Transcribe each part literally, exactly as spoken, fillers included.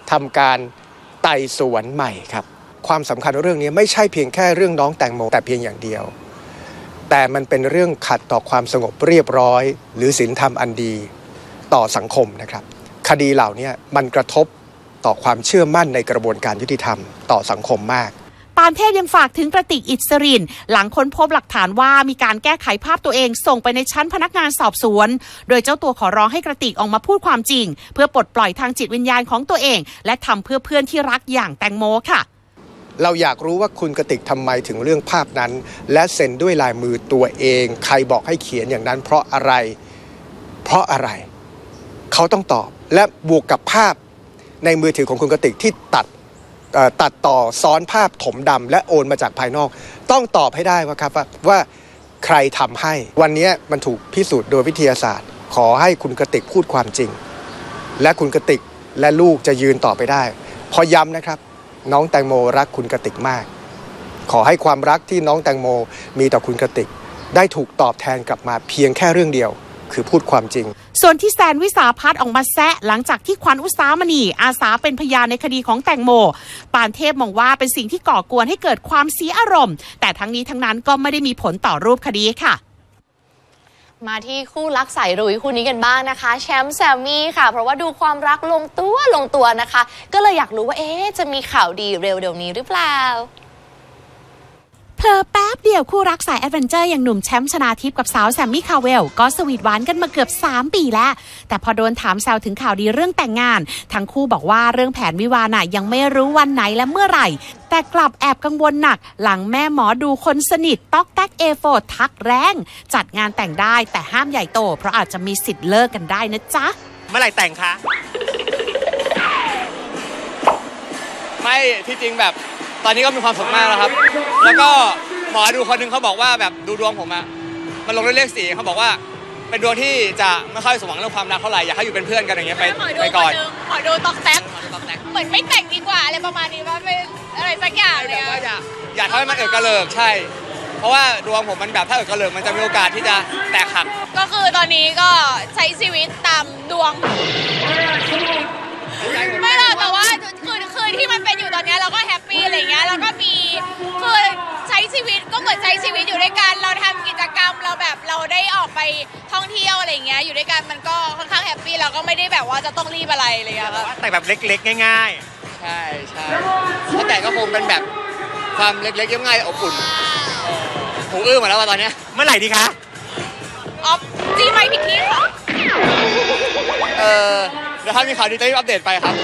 ทำการไต่สวนใหม่ครับความสำคัญเรื่องนี้ไม่ใช่เพียงแค่เรื่องน้องแตงโมแต่เพียงอย่างเดียวแต่มันเป็นเรื่องขัดต่อความสงบเรียบร้อยหรือศีลธรรมอันดีต่อสังคมนะครับคดีเหล่านี้มันกระทบต่อความเชื่อมั่นในกระบวนการยุติธรรมต่อสังคมมากปานเทพยังฝากถึงกระติกอิสรินหลังค้นพบหลักฐานว่ามีการแก้ไขภาพตัวเองส่งไปในชั้นพนักงานสอบสวนโดยเจ้าตัวขอร้องให้กระติกออกมาพูดความจริงเพื่อปลดปล่อยทางจิตวิญญาณของตัวเองและทำเพื่อเพื่อนที่รักอย่างแตงโมค่ะเราอยากรู้ว่าคุณกติกทำไมถึงเรื่องภาพนั้นและเซ็นด้วยลายมือตัวเองใครบอกให้เขียนอย่างนั้นเพราะอะไรเพราะอะไรเขาต้องตอบและบวกกับภาพในมือถือของคุณกติกที่ตัดตัดต่อซ้อนภาพถมดำและโอนมาจากภายนอกต้องตอบให้ได้ว่าครับว่าว่าใครทำให้วันนี้มันถูกพิสูจน์โดยวิทยาศาสตร์ขอให้คุณกติกพูดความจริงและคุณกติกและลูกจะยืนต่อไปได้พอย้ำนะครับน้องแตงโมรักคุณกติกมากขอให้ความรักที่น้องแตงโมมีต่อคุณกติกได้ถูกตอบแทนกลับมาเพียงแค่เรื่องเดียวคือพูดความจริงส่วนที่แซนวิสาพัฒน์ออกมาแซะหลังจากที่ขวัญอุสามณีอาสาเป็นพยานในคดีของแตงโมปานเทพมองว่าเป็นสิ่งที่ก่อกวนให้เกิดความเสียอารมณ์แต่ทั้งนี้ทั้งนั้นก็ไม่ได้มีผลต่อรูปคดีค่ะมาที่คู่รักสายรุ้ยคู่นี้กันบ้างนะคะแชมป์แซมมี่ค่ะเพราะว่าดูความรักลงตัวลงตัวนะคะก็เลยอยากรู้ว่าเอ๊ะจะมีข่าวดีเร็วๆนี้หรือเปล่าเพลอแป๊บเดียวคู่รักสายแอดเวนเจอร์อย่างหนุ่มแชมป์ชนาทิพย์กับสาวแซมมี่คาเวลก็สวีทหวานกันมาเกือบสามปีแล้วแต่พอโดนถามแซวถึงข่าวดีเรื่องแต่งงานทั้งคู่บอกว่าเรื่องแผนวิวาห์น่ะยังไม่รู้วันไหนและเมื่อไหร่แต่กลับแอบกังวลหนักหลังแม่หมอดูคนสนิทต๊อกแต๊กเอโฟทักแรงจัดงานแต่งได้แต่ห้ามใหญ่โตเพราะอาจจะมีสิทธิ์เลิกกันได้นะจ๊ะเมื่อไหร่แต่งคะไม่ที่จริงแบบตอนนี้ก็มีความสุขมากแล้วครับแล้วก็หมอดูคนนึงเขาบอกว่าแบบดูดวงผมอะมันลงด้วยเลขสี่เขาบอกว่าเป็นดวงที่จะไม่ค่อยสมหวังเรื่องความรักเท่าไหร่อยากให้อยู่เป็นเพื่อนกันอย่างเงี้ยไปไปก่อนขอดูตอกแต๊กเหมือนไม่แต่งดีกว่าอะไรประมาณนี้ว่าเป็นอะไรสักอย่างเลยว่าอยากอยากให้มันเอิกกระเลิกใช่เพราะว่าดวงผมมันแบบถ้าเอิกกระเลิกมันจะมีโอกาสที่จะแตกหักก็คือตอนนี้ก็ใช้ชีวิตตามดวงไม่หรอกแต่ว่าคือคือที่มันเป็นอยู่ตอนนี้เราก็แฮปปี้อะไรเงี้ยแล้วก็มีคือใช้ชีวิตก็เหมือนใช้ชีวิตอยู่ด้วยกันเราทำกิจกรรมเราแบบเราได้ออกไปท่องเที่ยวอะไรเงี้ยอยู่ด้วยกันมันก็ค่อนข้างแฮปปี้เราก็ไม่ได้แบบว่าจะต้องรีบอะไรเลยอะแต่แบบเล็กๆง่ายๆใช่ใช่แต่ก็คงเป็นแบบความเล็กๆง่ายๆอบอุ่นหูอื้อมาแล้วว่าตอนนี้เมื่อไหร่ดีคะออฟจีไม่ผิดที่ค่ะเออเดี๋ยวถ้ามีข่าวดีจะรีบอัปเดตไปครับ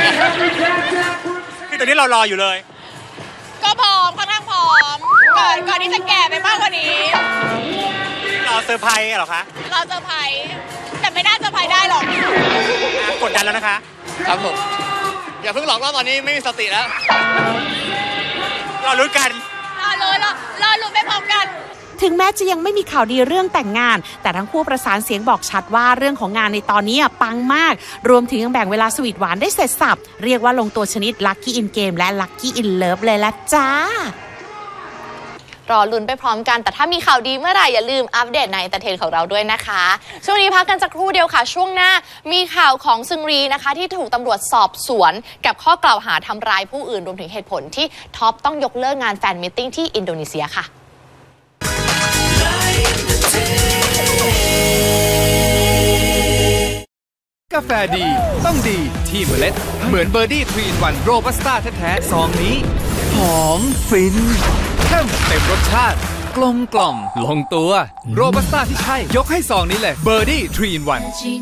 คือตอนนี้เรารออยู่เลยก็พร้อมค่อนข้างพร้อมก่อนก่อนที่จะแก่ไปมากกว่านี้รอเซอร์ไพรส์เหรอคะรอเซอร์ไพรส์แต่ไม่น่าเซอร์ไพรส์ได้หรอกกดดันแล้วนะคะครับผมอย่าเพิ่งหลอกล่อตอนนี้ไม่มีสติแล้วรอลุ้นกันรอลุ้นรอรอลุ้นไปพร้อมกันถึงแม้จะยังไม่มีข่าวดีเรื่องแต่งงานแต่ทั้งคู่ประสานเสียงบอกชัดว่าเรื่องของงานในตอนนี้ปังมากรวมถึงยังแบ่งเวลาสวีทหวานได้เสร็จสับเรียกว่าลงตัวชนิด Lucky in Game และ Lucky in Love เลยละจ้ารอลุ้นไปพร้อมกันแต่ถ้ามีข่าวดีเมื่อไหร่อย่าลืมอัปเดตในเอนเตอร์เทนของเราด้วยนะคะช่วงนี้พักกันสักครู่เดียวค่ะช่วงหน้ามีข่าวของซึงรีนะคะที่ถูกตำรวจสอบสวนกับข้อกล่าวหาทำร้ายผู้อื่นรวมถึงเหตุผลที่ท็อปต้องยกเลิกงานแฟนมิทติ้งที่อินโดนีเซียค่ะกาแฟดีต้องดีที่เมล็ดเหมือนเบอร์ดี้ทรีนวันโรบัสต้าแท้ๆซองนี้หอมฟินเข้มเต็มรสชาติกลมกล่อมลงตัวโรบัสต้าที่ใช่ยกให้ซองนี้เลยเบอร์ดี้ทรีนวัน